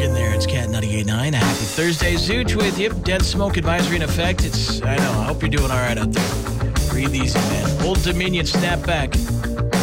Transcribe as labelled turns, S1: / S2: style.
S1: in there. It's Cat 98.9. A happy Thursday. Zooch with you. Dead smoke advisory in effect. I know. I hope you're doing all right out there. Breathe easy, man. Old Dominion, snap back.